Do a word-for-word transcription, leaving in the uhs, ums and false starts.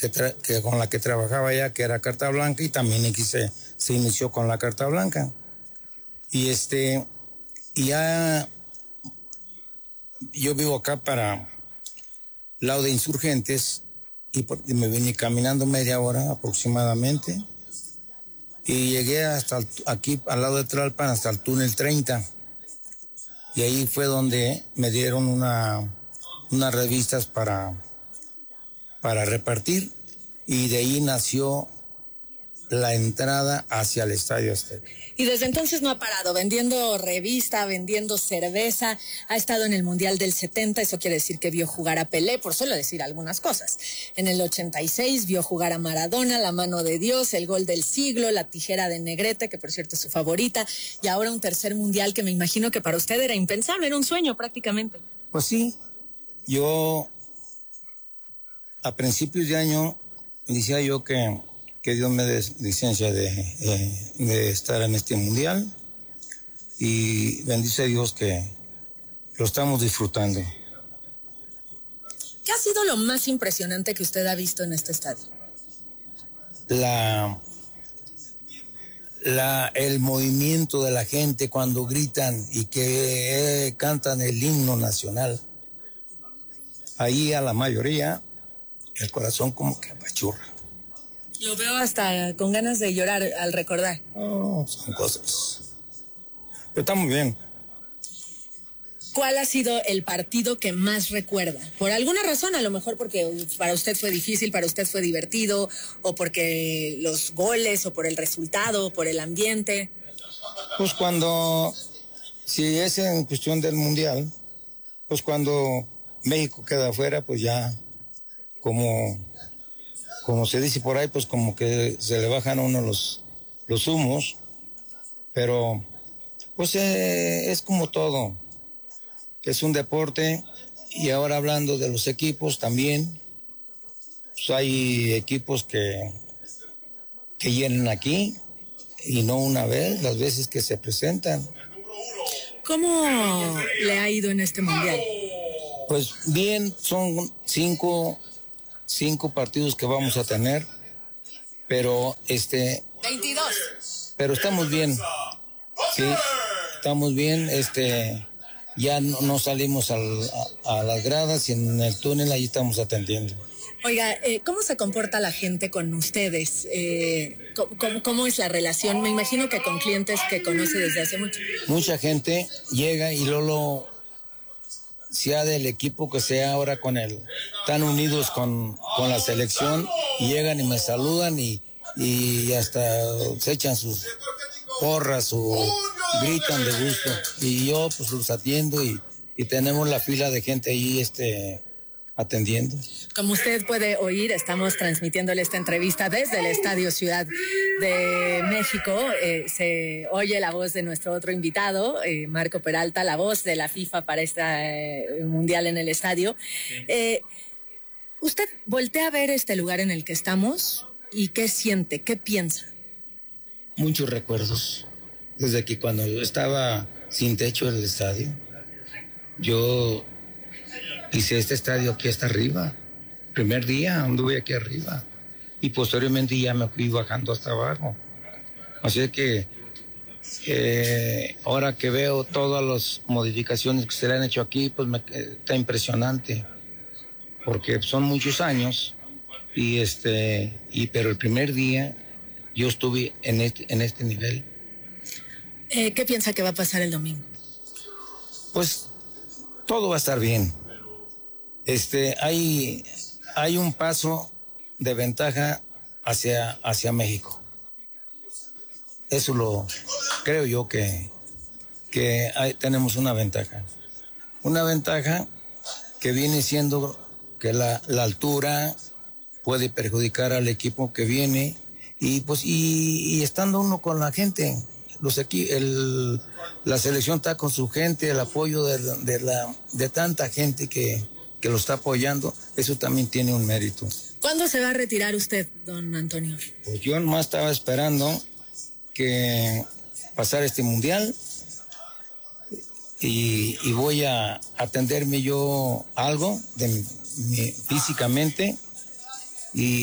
que, tra que con la que trabajaba ya, que era Carta Blanca, y también aquí se, se inició con la Carta Blanca. Y este, y ya yo vivo acá para lado de Insurgentes, y, por, y me vine caminando media hora aproximadamente, y llegué hasta el, aquí al lado de Tlalpan, hasta el túnel treinta, y ahí fue donde me dieron una, unas revistas para, para repartir, y de ahí nació la entrada hacia el Estadio Azteca. Y desde entonces no ha parado, vendiendo revista, vendiendo cerveza, ha estado en el Mundial del setenta, eso quiere decir que vio jugar a Pelé, por solo decir algunas cosas. En el ochenta y seis vio jugar a Maradona, la mano de Dios, el gol del siglo, la tijera de Negrete, que por cierto es su favorita, y ahora un tercer Mundial que me imagino que para usted era impensable, era un sueño prácticamente. Pues sí, yo a principios de año decía yo que que Dios me dé licencia de, eh, de estar en este mundial, y bendice a Dios que lo estamos disfrutando. ¿Qué ha sido lo más impresionante que usted ha visto en este estadio? La, la, el movimiento de la gente cuando gritan y que eh, cantan el himno nacional. Ahí a la mayoría el corazón como que apachurra. Lo veo hasta con ganas de llorar al recordar. Oh, son cosas. Pero está muy bien. ¿Cuál ha sido el partido que más recuerda? Por alguna razón, a lo mejor porque para usted fue difícil, para usted fue divertido, o porque los goles, o por el resultado, o por el ambiente. Pues cuando, si es en cuestión del mundial, pues cuando México queda afuera, pues ya como... como se dice por ahí, pues como que se le bajan a uno los, los humos, pero pues eh, es como todo, es un deporte. Y ahora hablando de los equipos también, pues hay equipos que, que llenan aquí, y no una vez, las veces que se presentan. ¿Cómo le ha ido en este mundial? Pues bien, son cinco... cinco partidos que vamos a tener, pero este... veintidós. Pero estamos bien, sí, estamos bien, este, ya no, no salimos al, a, a las gradas, y en el túnel ahí estamos atendiendo. Oiga, eh, ¿cómo se comporta la gente con ustedes? Eh, ¿cómo, ¿Cómo es la relación? Me imagino que con clientes que conoce desde hace mucho. Mucha gente llega y luego... sea del equipo que sea ahora con él, están unidos con, con la selección, y llegan y me saludan, y, y hasta se echan sus porras o gritan de gusto, y yo pues los atiendo, y, y tenemos la fila de gente ahí este, atendiendo. Como usted puede oír, estamos transmitiéndole esta entrevista desde el Estadio Ciudad de México. Eh, se oye la voz de nuestro otro invitado, eh, Marco Peralta, la voz de la FIFA para este eh, mundial en el estadio. Eh, ¿Usted voltea a ver este lugar en el que estamos y qué siente, qué piensa? Muchos recuerdos. Desde que cuando yo estaba sin techo en el estadio, yo hice este estadio aquí hasta arriba. Primer día anduve aquí arriba, y posteriormente ya me fui bajando hasta abajo. Así que eh, ahora que veo todas las modificaciones que se le han hecho aquí, pues me, está impresionante, porque son muchos años, y este y pero el primer día yo estuve en este, en este nivel. Eh, ¿Qué piensa que va a pasar el domingo? Pues todo va a estar bien. Este, hay, hay un paso de ventaja hacia, hacia México. Eso lo creo yo que, que hay, tenemos una ventaja. Una ventaja que viene siendo que la, la altura puede perjudicar al equipo que viene, y pues y, y estando uno con la gente, los aquí el, la selección está con su gente, el apoyo de, de la de tanta gente que que lo está apoyando, eso también tiene un mérito. ¿Cuándo se va a retirar usted, don Antonio? Pues yo nomás estaba esperando que pasara este mundial, y, y voy a atenderme yo algo de mi, mi, físicamente, y